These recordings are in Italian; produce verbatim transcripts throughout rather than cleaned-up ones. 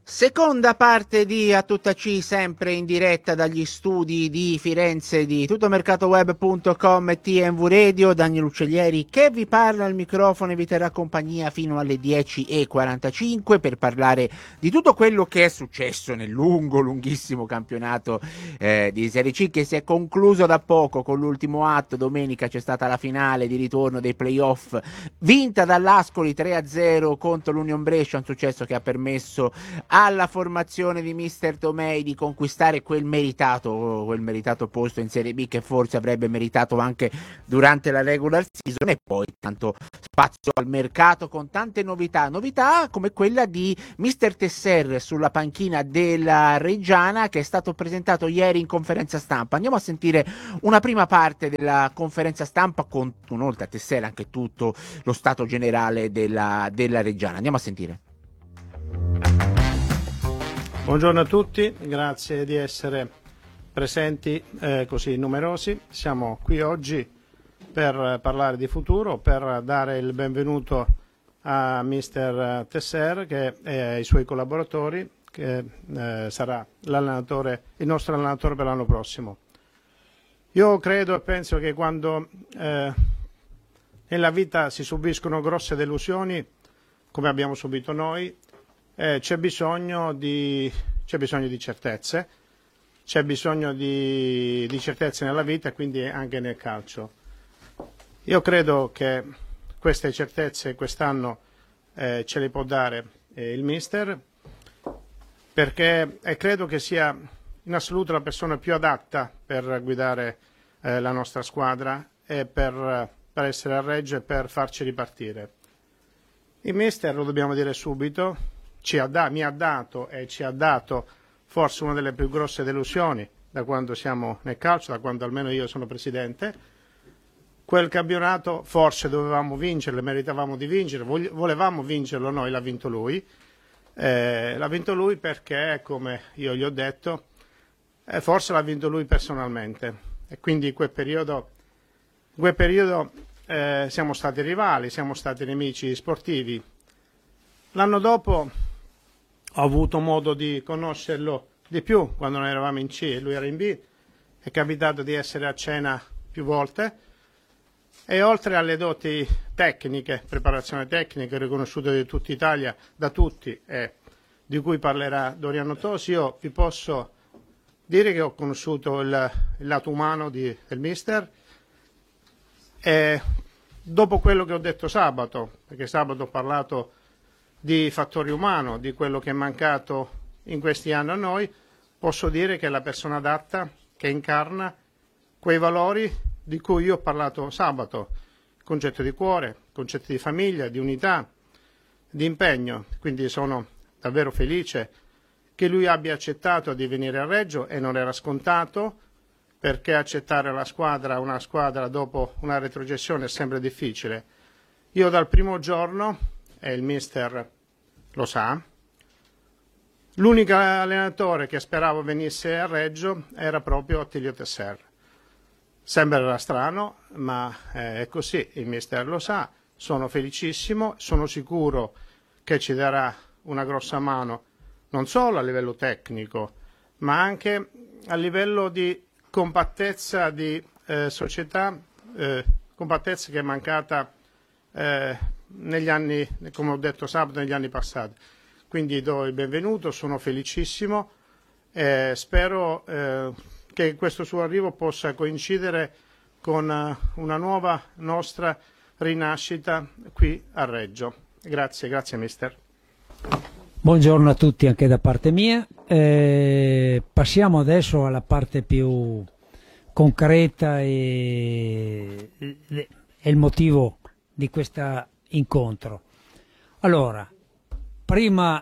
Seconda parte di A Tutta C, sempre in diretta dagli studi di Firenze di tuttomercatoweb punto com e T M V Radio. Daniele Uccellieri che vi parla al microfono e vi terrà compagnia fino alle dieci e quarantacinque per parlare di tutto quello che è successo nel lungo, lunghissimo campionato eh, di Serie C, che si è concluso da poco con l'ultimo atto. Domenica c'è stata la finale di ritorno dei playoff, vinta dall'Ascoli tre a zero contro l'Union Brescia, un successo che ha permesso alla formazione di mister Tomei di conquistare quel meritato quel meritato posto in Serie B che forse avrebbe meritato anche durante la regular season. E poi tanto spazio al mercato con tante novità novità come quella di mister Tesser sulla panchina della Reggiana, che è stato presentato ieri in conferenza stampa. Andiamo a sentire una prima parte della conferenza stampa con, oltre a Tesser, anche tutto lo stato generale della, della Reggiana. Andiamo a sentire. Buongiorno a tutti, grazie di essere presenti eh, così numerosi. Siamo qui oggi per parlare di futuro, per dare il benvenuto a mister Tesser che, e ai suoi collaboratori, che eh, sarà l'allenatore, il nostro allenatore per l'anno prossimo. Io credo e penso che quando eh, nella vita si subiscono grosse delusioni, come abbiamo subito noi, Eh, c'è bisogno di c'è bisogno di certezze, c'è bisogno di, di certezze nella vita e quindi anche nel calcio. Io credo che queste certezze quest'anno eh, ce le può dare eh, il mister, perché eh, credo che sia in assoluto la persona più adatta per guidare eh, la nostra squadra e per, per essere a Reggio e per farci ripartire. Il mister, lo dobbiamo dire subito, Ci ha da, mi ha dato e ci ha dato forse una delle più grosse delusioni da quando siamo nel calcio, da quando almeno io sono presidente. Quel campionato forse dovevamo vincerlo, meritavamo di vincere, volevamo vincerlo noi, l'ha vinto lui. Eh, l'ha vinto lui perché, come io gli ho detto, eh, forse l'ha vinto lui personalmente. E quindi in quel periodo, in quel periodo eh, siamo stati rivali, siamo stati nemici sportivi. L'anno dopo ho avuto modo di conoscerlo di più quando noi eravamo in C e lui era in B. È capitato di essere a cena più volte e oltre alle doti tecniche, preparazione tecnica riconosciuta di tutta Italia da tutti e di cui parlerà Doriano Tosi, io vi posso dire che ho conosciuto il, il lato umano di, del mister e dopo quello che ho detto sabato, perché sabato ho parlato di fattore umano, di quello che è mancato in questi anni a noi, posso dire che è la persona adatta che incarna quei valori di cui io ho parlato sabato, concetto di cuore, concetto di famiglia, di unità, di impegno. Quindi sono davvero felice che lui abbia accettato di venire a Reggio e non era scontato, perché accettare la squadra, una squadra dopo una retrocessione è sempre difficile. Io dal primo giorno, e il mister lo sa, l'unico allenatore che speravo venisse a Reggio era proprio Attilio Tesser. Sembrerà strano, ma è così, il mister lo sa, sono felicissimo, sono sicuro che ci darà una grossa mano, non solo a livello tecnico, ma anche a livello di compattezza di eh, società, eh, compattezza che è mancata eh, negli anni, come ho detto sabato, negli anni passati. Quindi do il benvenuto, sono felicissimo e spero eh, che questo suo arrivo possa coincidere con uh, una nuova nostra rinascita qui a Reggio. Grazie, grazie mister. Buongiorno a tutti anche da parte mia. Eh, passiamo adesso alla parte più concreta e, e il motivo di questa incontro. Allora, prima,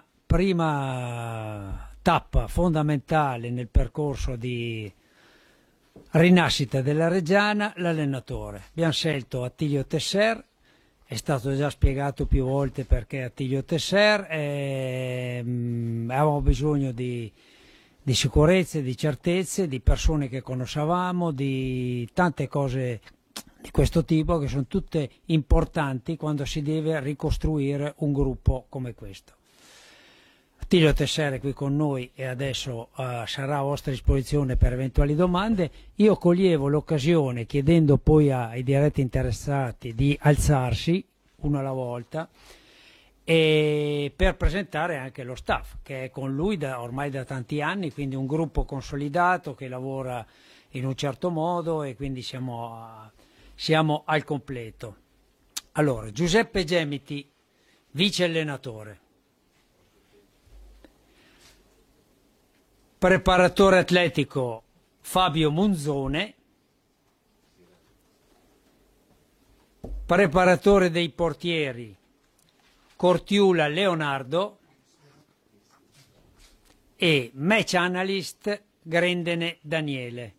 prima tappa fondamentale nel percorso di rinascita della Reggiana, l'allenatore. Abbiamo scelto Attilio Tesser, è stato già spiegato più volte perché Attilio Tesser, e, mh, avevamo bisogno di, di sicurezze, di certezze, di persone che conoscevamo, di tante cose di questo tipo che sono tutte importanti quando si deve ricostruire un gruppo come questo. Attilio Tessere è qui con noi e adesso uh, sarà a vostra disposizione per eventuali domande. Io coglievo l'occasione, chiedendo poi ai diretti interessati di alzarsi uno alla volta, e per presentare anche lo staff che è con lui da, ormai da tanti anni, quindi un gruppo consolidato che lavora in un certo modo e quindi siamo, a, siamo al completo. Allora, Giuseppe Gemiti, vice allenatore, preparatore atletico Fabio Munzone, preparatore dei portieri Cortiula Leonardo e match analyst Grendene Daniele.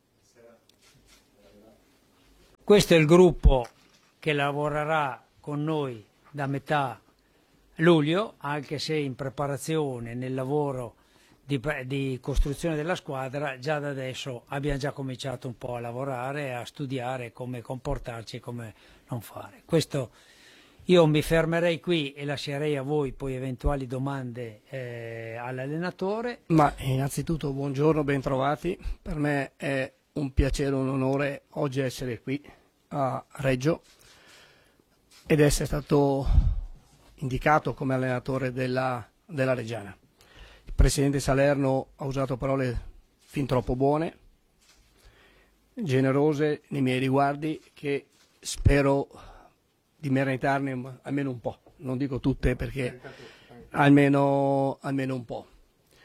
Questo è il gruppo che lavorerà con noi da metà luglio, anche se in preparazione nel lavoro di, di costruzione della squadra già da adesso abbiamo già cominciato un po' a lavorare, a studiare come comportarci e come non fare. Questo io mi fermerei qui e lascerei a voi poi eventuali domande eh, all'allenatore. Ma innanzitutto buongiorno, bentrovati. Per me è un piacere, un onore oggi essere qui a Reggio ed essere stato indicato come allenatore della, della Reggiana. Il presidente Salerno ha usato parole fin troppo buone, generose nei miei riguardi, che spero di meritarne almeno un po', non dico tutte perché almeno, almeno un po'.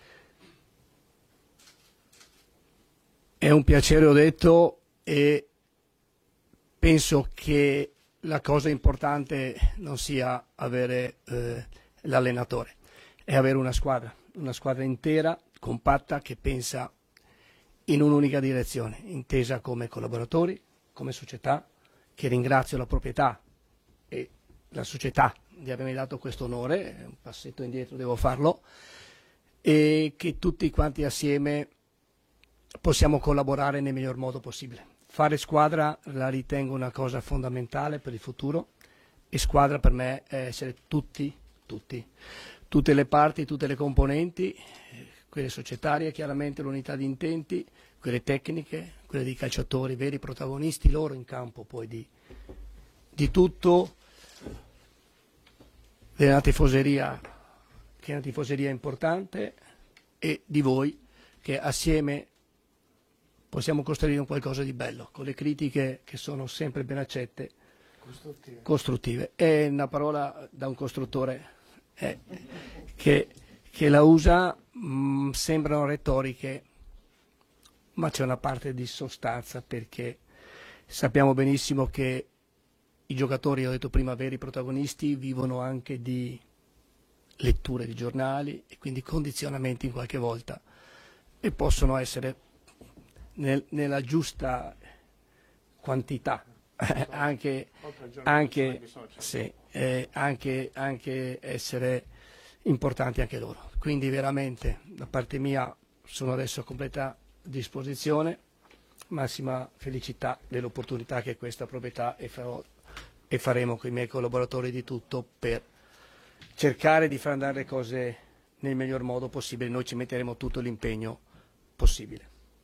È un piacere, ho detto, e penso che la cosa importante non sia avere eh, l'allenatore, è avere una squadra, una squadra intera, compatta, che pensa in un'unica direzione, intesa come collaboratori, come società, che ringrazio la proprietà e la società di avermi dato questo onore, un passetto indietro devo farlo, e che tutti quanti assieme possiamo collaborare nel miglior modo possibile. Fare squadra la ritengo una cosa fondamentale per il futuro, e squadra per me è essere tutti, tutti, tutte le parti, tutte le componenti, quelle societarie, chiaramente l'unità di intenti, quelle tecniche, quelle dei calciatori, veri protagonisti loro in campo, poi di, di tutto, della tifoseria, che è una tifoseria importante, e di voi che assieme possiamo costruire un qualcosa di bello, con le critiche che sono sempre ben accette, costruttive. costruttive. È una parola da un costruttore eh, che, che la usa, mh, sembrano retoriche, ma c'è una parte di sostanza, perché sappiamo benissimo che i giocatori, ho detto prima, veri protagonisti, vivono anche di letture di giornali e quindi condizionamenti in qualche volta, e possono essere nel, nella giusta quantità anche, anche, sì, eh, anche, anche essere importanti anche loro. Quindi veramente da parte mia sono adesso a completa disposizione, massima felicità dell'opportunità che questa proprietà, e farò e faremo con i miei collaboratori di tutto per cercare di far andare le cose nel miglior modo possibile. Noi ci metteremo tutto l'impegno possibile.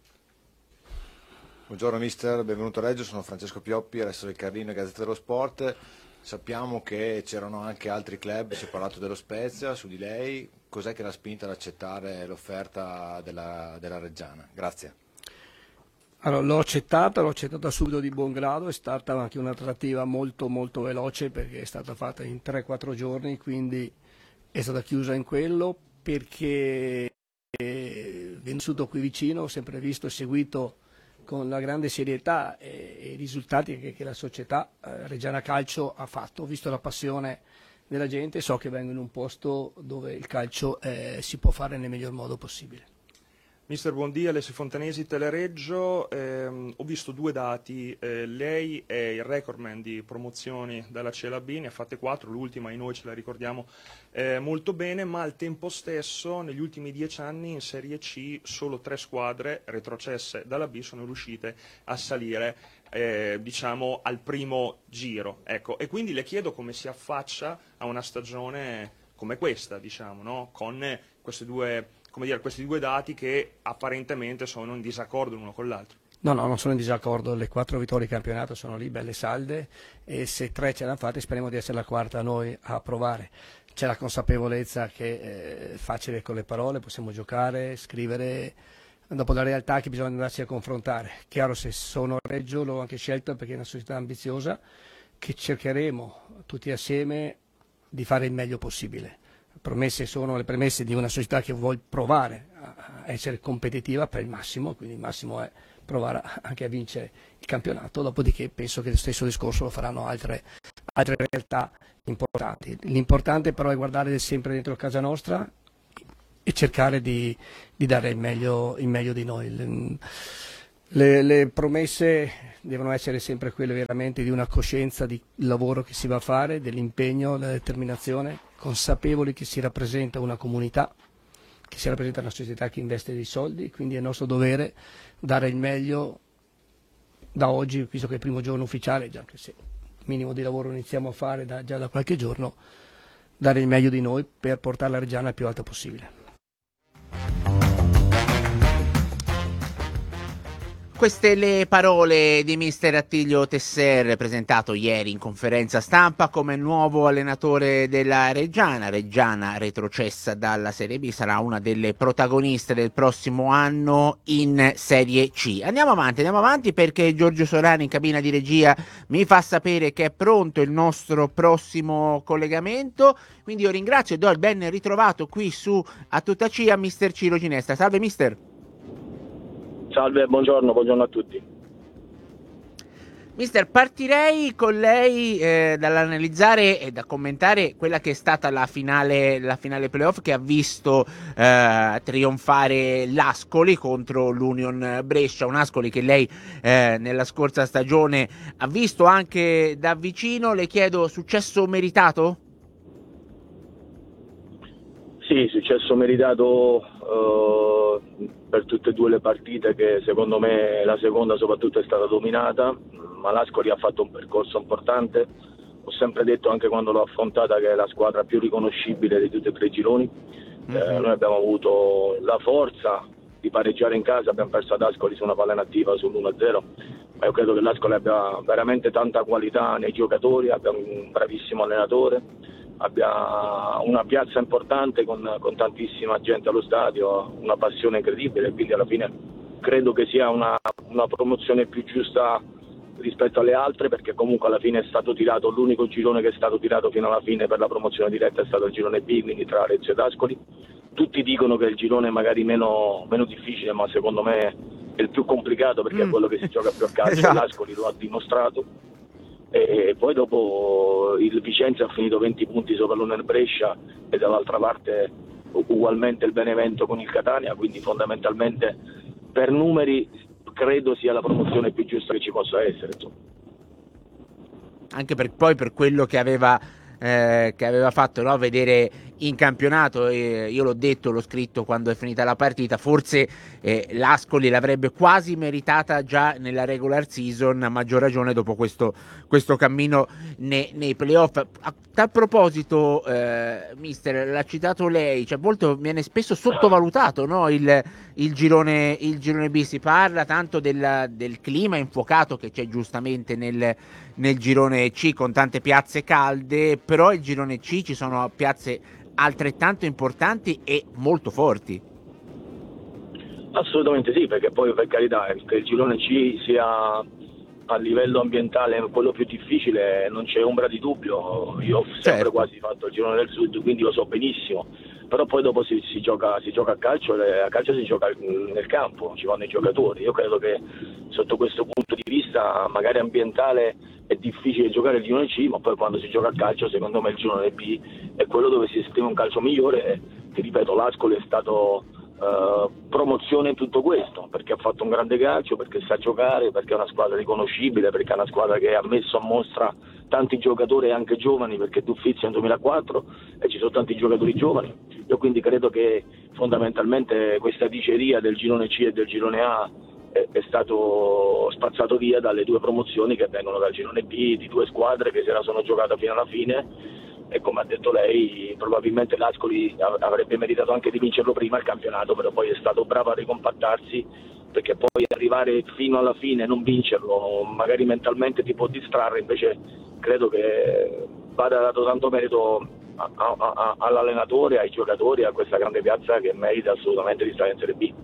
Buongiorno mister, benvenuto a Reggio, sono Francesco Pioppi, Resto del Carlino e Gazzetta dello Sport. Sappiamo che c'erano anche altri club, si è parlato dello Spezia, su di lei, cos'è che l'ha spinta ad accettare l'offerta della, della Reggiana? Grazie. Allora, l'ho accettata, l'ho accettata subito di buon grado, è stata anche una trattativa molto molto veloce, perché è stata fatta in tre quattro giorni, quindi è stata chiusa in quello, perché eh, vissuto qui vicino, ho sempre visto e seguito con la grande serietà e, e i risultati che, che la società eh, Reggiana Calcio ha fatto. Ho visto la passione della gente, so che vengo in un posto dove il calcio eh, si può fare nel miglior modo possibile. Mister buondì, Alessio Fontanesi, Telereggio. Eh, ho visto due dati, eh, lei è il recordman di promozioni dalla C L B, ne ha fatte quattro, l'ultima e noi ce la ricordiamo eh, molto bene, ma al tempo stesso negli ultimi dieci anni in Serie C solo tre squadre retrocesse dalla B sono riuscite a salire eh, diciamo al primo giro. Ecco. E quindi le chiedo come si affaccia a una stagione come questa, diciamo, no? Con questi due, come dire, questi due dati che apparentemente sono in disaccordo l'uno con l'altro. No, no, non sono in disaccordo, le quattro vittorie di campionato sono lì, belle salde, e se tre ce l'hanno fatte speriamo di essere la quarta noi a provare. C'è la consapevolezza che è facile con le parole, possiamo giocare, scrivere, dopo la realtà che bisogna andarsi a confrontare. Chiaro, se sono a Reggio l'ho anche scelto perché è una società ambiziosa che cercheremo tutti assieme di fare il meglio possibile. Promesse sono le premesse di una società che vuole provare a essere competitiva per il massimo, quindi il massimo è provare anche a vincere il campionato, dopodiché penso che lo stesso discorso lo faranno altre, altre realtà importanti. L'importante però è guardare sempre dentro casa nostra e cercare di, di dare il meglio, il meglio di noi. Le, le promesse devono essere sempre quelle veramente di una coscienza del lavoro che si va a fare, dell'impegno, della determinazione, consapevoli che si rappresenta una comunità, che si rappresenta una società che investe dei soldi, quindi è nostro dovere dare il meglio da oggi, visto che è il primo giorno ufficiale, già che se minimo di lavoro iniziamo a fare da, già da qualche giorno, dare il meglio di noi per portare la Reggiana il più alto possibile. Queste le parole di mister Attilio Tesser, presentato ieri in conferenza stampa come nuovo allenatore della Reggiana. Reggiana, retrocessa dalla Serie B, sarà una delle protagoniste del prossimo anno in Serie C. Andiamo avanti, andiamo avanti perché Giorgio Sorani in cabina di regia mi fa sapere che è pronto il nostro prossimo collegamento. Quindi io ringrazio e do il ben ritrovato qui su A Tutta C a mister Ciro Ginestra. Salve mister. Salve, buongiorno, buongiorno a tutti. Mister, partirei con lei eh, dall'analizzare e da commentare quella che è stata la finale, la finale playoff che ha visto eh, trionfare l'Ascoli contro l'Union Brescia, un Ascoli che lei eh, nella scorsa stagione ha visto anche da vicino. Le chiedo, successo meritato? Sì, successo meritato uh, per tutte e due le partite, che secondo me la seconda soprattutto è stata dominata, ma l'Ascoli ha fatto un percorso importante. Ho sempre detto, anche quando l'ho affrontata, che è la squadra più riconoscibile di tutti e tre i gironi. Mm-hmm. Eh, noi abbiamo avuto la forza di pareggiare in casa, abbiamo perso ad Ascoli su una palla inattiva sull'uno a zero, ma io credo che l'Ascoli abbia veramente tanta qualità nei giocatori, abbia un bravissimo allenatore, abbia una piazza importante con, con tantissima gente allo stadio, una passione incredibile, quindi alla fine credo che sia una, una promozione più giusta rispetto alle altre, perché comunque alla fine è stato tirato, l'unico girone che è stato tirato fino alla fine per la promozione diretta è stato il girone B, quindi tra Arezzo ed Ascoli. Tutti dicono che è il girone magari meno, meno difficile, ma secondo me è il più complicato, perché mm. è quello che si gioca più a calcio. Esatto. L'Ascoli lo ha dimostrato. E poi dopo il Vicenza ha finito venti punti sopra l'Union Brescia e dall'altra parte ugualmente il Benevento con il Catania, quindi fondamentalmente per numeri credo sia la promozione più giusta che ci possa essere, insomma. Anche per, poi per quello che aveva eh, che aveva fatto, no? Vedere in campionato, eh, io l'ho detto, l'ho scritto quando è finita la partita, forse eh, l'Ascoli l'avrebbe quasi meritata già nella regular season, a maggior ragione dopo questo, questo cammino nei, nei playoff. A tal proposito, eh, mister, l'ha citato lei, cioè molto, viene spesso sottovalutato, no? il, il, girone, il girone B, si parla tanto del, del clima infuocato che c'è giustamente nel, nel girone C, con tante piazze calde, però il girone C ci sono piazze altrettanto importanti e molto forti. Assolutamente sì, perché poi per carità che il girone C sia a livello ambientale quello più difficile non c'è ombra di dubbio. Io ho sempre certo. quasi fatto il girone del sud, quindi lo so benissimo, però poi dopo si, si gioca si gioca a calcio, e a calcio si gioca nel campo, ci vanno i giocatori. Io credo che sotto questo punto di vista magari ambientale è difficile giocare il girone C, ma poi quando si gioca a calcio secondo me il girone B è quello dove si esprime un calcio migliore. E, ti ripeto, l'Ascoli è stato uh, promozione in tutto questo, perché ha fatto un grande calcio, perché sa giocare, perché è una squadra riconoscibile, perché è una squadra che ha messo a mostra tanti giocatori anche giovani, perché Duffizzi è un duemilaquattro e ci sono tanti giocatori giovani. Io quindi credo che fondamentalmente questa diceria del girone C e del girone A è stato spazzato via dalle due promozioni che vengono dal girone B, di due squadre che se la sono giocata fino alla fine, e come ha detto lei probabilmente l'Ascoli avrebbe meritato anche di vincerlo prima il campionato, però poi è stato bravo a ricompattarsi, perché poi arrivare fino alla fine e non vincerlo magari mentalmente ti può distrarre, invece credo che vada dato tanto merito a, a, a, all'allenatore, ai giocatori, a questa grande piazza che merita assolutamente di stare in Serie B.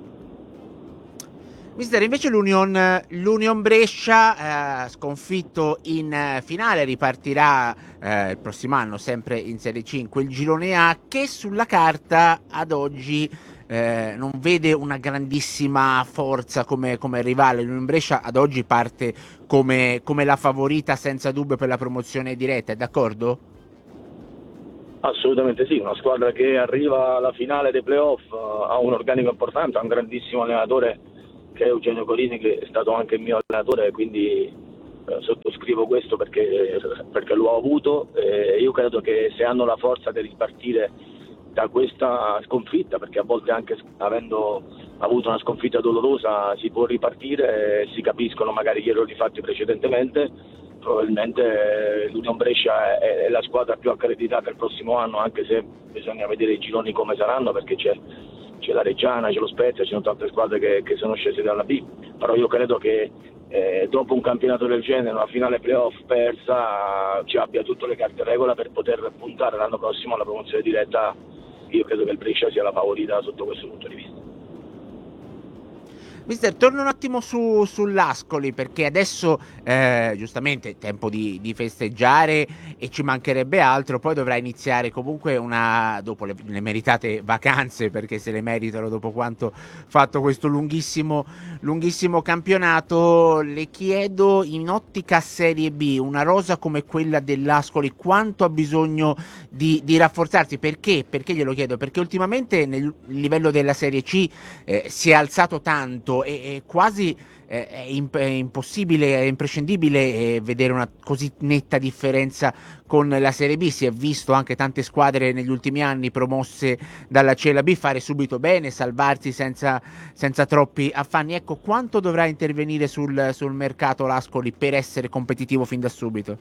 Mister, invece l'Union, l'Union Brescia, eh, sconfitto in eh, finale, ripartirà eh, il prossimo anno sempre in Serie C in quel girone A, che sulla carta ad oggi eh, non vede una grandissima forza come, come rivale. L'Union Brescia ad oggi parte come, come la favorita senza dubbio per la promozione diretta, è d'accordo? Assolutamente sì, una squadra che arriva alla finale dei playoff, ha un organico importante, ha un grandissimo allenatore che è Eugenio Colini, che è stato anche il mio allenatore, quindi eh, sottoscrivo questo perché, perché l'ho avuto, e io credo che se hanno la forza di ripartire da questa sconfitta, perché a volte anche avendo avuto una sconfitta dolorosa si può ripartire e si capiscono magari gli errori fatti precedentemente, probabilmente l'Union Brescia è, è la squadra più accreditata il prossimo anno, anche se bisogna vedere i gironi come saranno, perché c'è c'è la Reggiana, c'è lo Spezia, ci sono tante squadre che, che sono scese dalla B, però io credo che eh, dopo un campionato del genere, una finale playoff persa, ci abbia tutte le carte in regola per poter puntare l'anno prossimo alla promozione diretta. Io credo che il Brescia sia la favorita sotto questo punto di vista. Mister, torno un attimo su, sull'Ascoli, perché adesso eh, giustamente è tempo di, di festeggiare e ci mancherebbe altro, poi dovrà iniziare comunque una, dopo le, le meritate vacanze, perché se le meritano dopo quanto fatto questo lunghissimo, lunghissimo campionato. Le chiedo, in ottica Serie B, una rosa come quella dell'Ascoli quanto ha bisogno di, di rafforzarsi? Perché? Perché glielo chiedo? Perché ultimamente nel livello della Serie C eh, si è alzato tanto, e, e quasi eh, è, imp- è impossibile, è imprescindibile eh, vedere una così netta differenza con la Serie B. Si è visto anche tante squadre negli ultimi anni promosse dalla C L B fare subito bene, salvarsi senza, senza troppi affanni. Ecco, quanto dovrà intervenire sul, sul mercato l'Ascoli per essere competitivo fin da subito?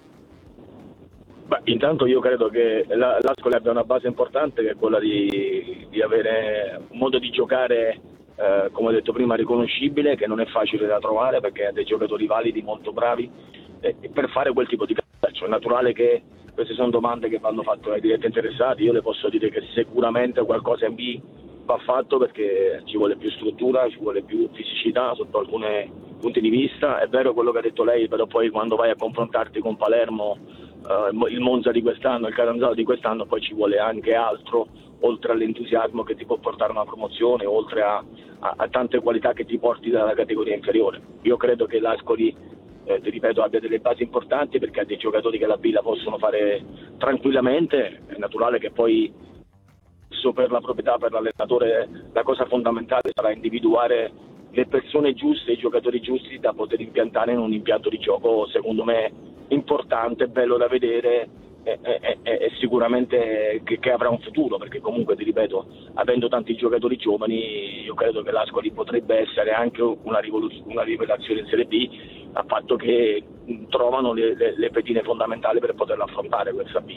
Beh, intanto io credo che la, l'Ascoli abbia una base importante, che è quella di, di avere un modo di giocare Eh, come ho detto prima, riconoscibile, che non è facile da trovare perché ha dei giocatori validi, molto bravi, e, e per fare quel tipo di calcio è naturale che queste sono domande che vanno fatte ai diretti interessati. Io le posso dire che sicuramente qualcosa in B va fatto, perché ci vuole più struttura, ci vuole più fisicità sotto alcuni punti di vista. È vero quello che ha detto lei, però poi quando vai a confrontarti con Palermo, eh, il Monza di quest'anno, il Catanzaro di quest'anno, poi ci vuole anche altro, oltre all'entusiasmo che ti può portare una promozione, oltre a, a, a tante qualità che ti porti dalla categoria inferiore. Io credo che l'Ascoli, eh, ti ripeto, abbia delle basi importanti, perché ha dei giocatori che la B la possono fare tranquillamente. È naturale che poi per la proprietà, per l'allenatore, la cosa fondamentale sarà individuare le persone giuste, i giocatori giusti da poter impiantare in un impianto di gioco, secondo me, importante, bello da vedere, e, e, e sicuramente che, che avrà un futuro, perché comunque, ti ripeto, avendo tanti giocatori giovani, io credo che l'Ascoli potrebbe essere anche una, rivoluz- una rivelazione in Serie B, a patto che trovano le, le, le pedine fondamentali per poterla affrontare questa B.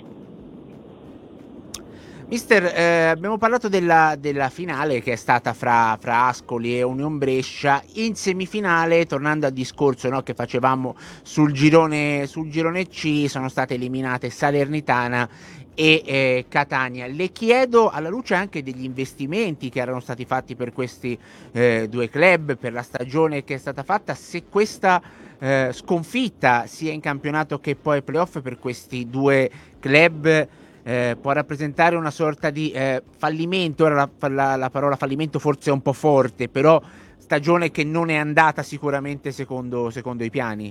Mister, eh, abbiamo parlato della, della finale che è stata fra, fra Ascoli e Union Brescia. In semifinale, tornando al discorso, no, che facevamo sul girone, sul girone C, sono state eliminate Salernitana e eh, Catania. Le chiedo, alla luce anche degli investimenti che erano stati fatti per questi eh, due club, per la stagione che è stata fatta, se questa eh, sconfitta sia in campionato che poi playoff per questi due club Eh, può rappresentare una sorta di eh, fallimento. Ora la, la, la parola fallimento forse è un po' forte, però stagione che non è andata sicuramente secondo, secondo i piani.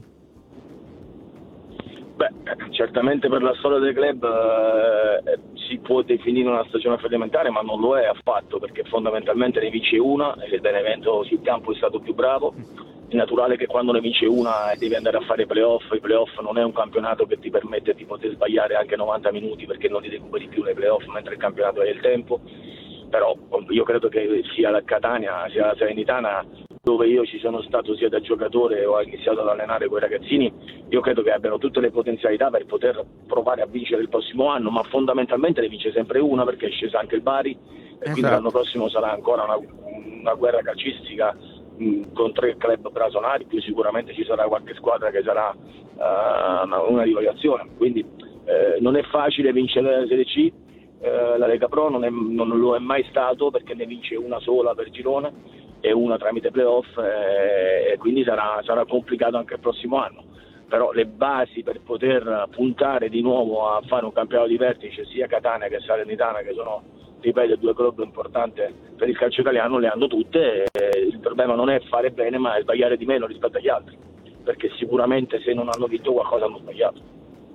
Beh, certamente per la storia del club eh, si può definire una stagione fallimentare, ma non lo è affatto, perché fondamentalmente ne vince una e il Benevento sul campo è stato più bravo. È naturale che quando ne vince una devi andare a fare i playoff. I playoff non è un campionato che ti permette di poter sbagliare anche novanta minuti, perché non li recuperi più nei playoff, mentre il campionato è il tempo. Però io credo che sia la Catania sia la Salernitana dove io ci sono stato sia da giocatore o ho iniziato ad allenare quei ragazzini, io credo che abbiano tutte le potenzialità per poter provare a vincere il prossimo anno, ma fondamentalmente ne vince sempre una, perché è sceso anche il Bari e Esatto. quindi l'anno prossimo sarà ancora una, una guerra calcistica mh, con tre club blasonati, più sicuramente ci sarà qualche squadra che sarà uh, una, una rivaliazione, quindi eh, non è facile vincere la Serie C. Uh, la Lega Pro non, è, non lo è mai stato, perché ne vince una sola per girone e una tramite playoff, eh, e quindi sarà, sarà complicato anche il prossimo anno, però le basi per poter puntare di nuovo a fare un campionato di vertice sia Catania che Salernitana, che sono, ripeto, due club importanti per il calcio italiano, le hanno tutte. E il problema non è fare bene, ma è sbagliare di meno rispetto agli altri, perché sicuramente se non hanno vinto qualcosa hanno sbagliato.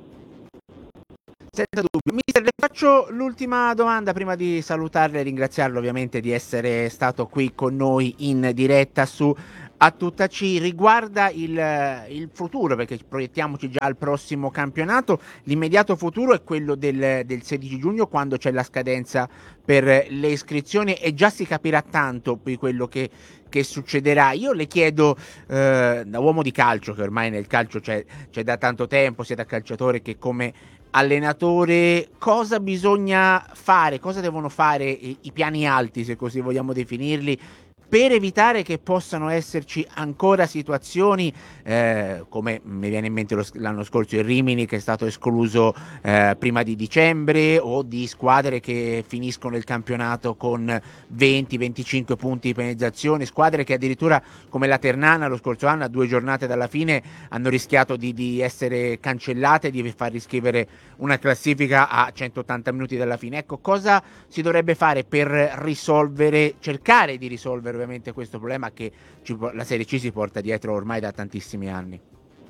Senza dubbio. Mister, le faccio l'ultima domanda prima di salutarle e ringraziarlo ovviamente di essere stato qui con noi in diretta su A Tutta C. Riguarda il, il futuro, perché proiettiamoci già al prossimo campionato. L'immediato futuro è quello del, del sedici giugno, quando c'è la scadenza per le iscrizioni, e già si capirà tanto di quello che, che succederà. Io le chiedo, eh, da uomo di calcio, che ormai nel calcio c'è, c'è da tanto tempo, sia da calciatore che come allenatore, cosa bisogna fare, cosa devono fare i, i piani alti, se così vogliamo definirli, per evitare che possano esserci ancora situazioni eh, come mi viene in mente lo, l'anno scorso il Rimini, che è stato escluso eh, prima di dicembre, o di squadre che finiscono il campionato con venti venticinque punti di penalizzazione, squadre che addirittura come la Ternana lo scorso anno, a due giornate dalla fine, hanno rischiato di, di essere cancellate, di far riscrivere una classifica a centottanta minuti dalla fine. Ecco, cosa si dovrebbe fare per risolvere, cercare di risolvere ovviamente questo problema che ci, la Serie C si porta dietro ormai da tantissimi anni?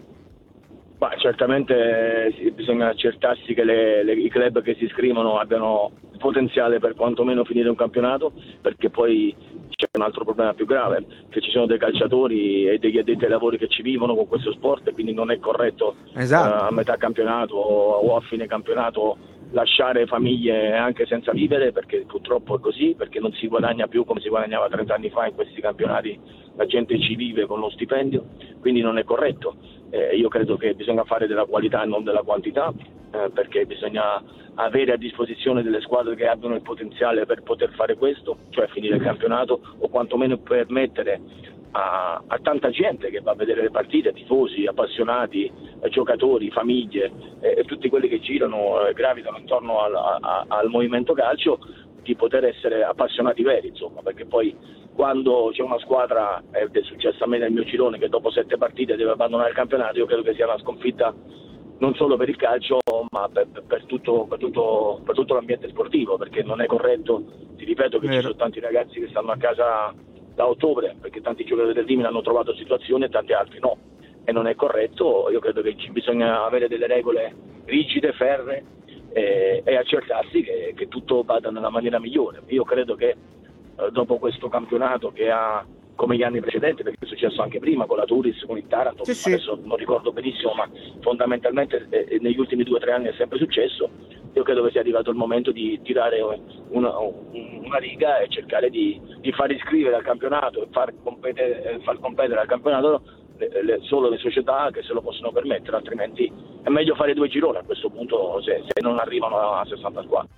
Bah, certamente eh, bisogna accertarsi che le, le, i club che si iscrivono abbiano il potenziale per quantomeno finire un campionato, perché poi c'è un altro problema più grave, che ci sono dei calciatori e degli addetti ai lavori che ci vivono con questo sport, e quindi non è corretto esatto. eh, a metà campionato o a fine campionato lasciare famiglie anche senza vivere, perché purtroppo è così, perché non si guadagna più come si guadagnava trenta anni fa in questi campionati, la gente ci vive con lo stipendio, quindi non è corretto. Eh, io credo che bisogna fare della qualità e non della quantità, eh, perché bisogna avere a disposizione delle squadre che abbiano il potenziale per poter fare questo, cioè finire il campionato, o quantomeno permettere a, a tanta gente che va a vedere le partite, tifosi, appassionati, eh, giocatori, famiglie eh, e tutti quelli che girano e eh, gravitano intorno al, a, al movimento calcio, di poter essere appassionati veri, insomma, perché poi quando c'è una squadra, ed è successo a me nel mio girone, che dopo sette partite deve abbandonare il campionato, io credo che sia una sconfitta non solo per il calcio, ma per, per, tutto, per, tutto, per tutto l'ambiente sportivo, perché non è corretto, ti ripeto che Vero. Ci sono tanti ragazzi che stanno a casa da ottobre, perché tanti giocatori del Rimini hanno trovato situazioni e tanti altri no, e non è corretto. Io credo che ci bisogna avere delle regole rigide, ferree, e, e accertarsi che, che tutto vada nella maniera migliore. Io credo che eh, dopo questo campionato, che ha come gli anni precedenti, perché è successo anche prima con la Turis, con il Taranto, sì, sì. Adesso non ricordo benissimo, ma fondamentalmente eh, negli ultimi due o tre anni è sempre successo. Io credo che sia arrivato il momento di tirare una, una riga e cercare di, di far iscrivere al campionato e far competere, far competere al campionato le, le, solo le società che se lo possono permettere, altrimenti è meglio fare due gironi a questo punto, se, se non arrivano a sessanta squadre.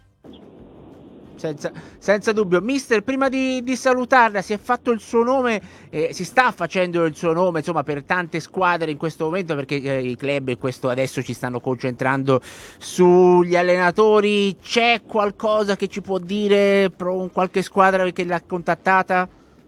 Senza, senza dubbio. Mister, prima di, di salutarla, si è fatto il suo nome, eh, si sta facendo il suo nome, insomma, per tante squadre in questo momento, perché eh, i club questo adesso ci stanno concentrando sugli allenatori. C'è qualcosa che ci può dire pro qualche squadra che l'ha contattata?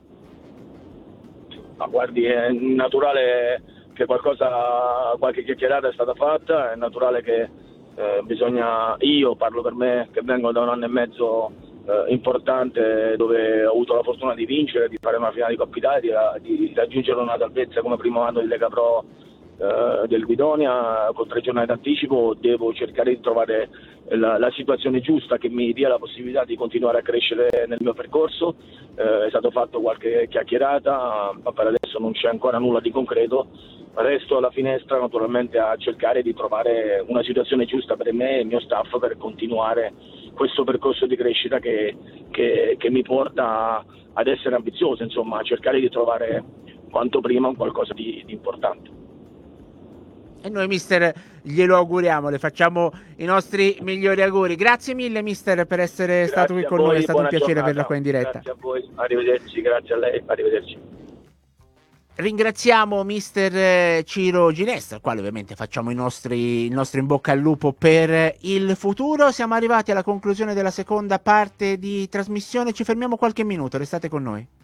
Ma guardi, è naturale che qualcosa, qualche chiacchierata è stata fatta, è naturale che Eh, bisogna, io parlo per me che vengo da un anno e mezzo eh, importante, dove ho avuto la fortuna di vincere, di fare una finale di Coppa Italia, di, di raggiungere una salvezza come primo anno di Lega Pro eh, del Guidonia con tre giornate d'anticipo. Devo cercare di trovare la, la situazione giusta che mi dia la possibilità di continuare a crescere nel mio percorso. Eh, è stato fatto qualche chiacchierata, ma per adesso non c'è ancora nulla di concreto. Resto alla finestra naturalmente a cercare di trovare una situazione giusta per me e il mio staff per continuare questo percorso di crescita che, che, che mi porta ad essere ambizioso, insomma, a cercare di trovare quanto prima un qualcosa di, di importante. E noi mister glielo auguriamo, le facciamo i nostri migliori auguri. Grazie mille mister per essere Grazie stato qui a con voi, noi, è stato un buona piacere giornata. averla qua in diretta. Grazie a voi, arrivederci, grazie a lei, arrivederci. Ringraziamo mister Ciro Ginestra, al quale ovviamente facciamo i nostri, il nostro in bocca al lupo per il futuro. Siamo arrivati alla conclusione della seconda parte di trasmissione, ci fermiamo qualche minuto, restate con noi.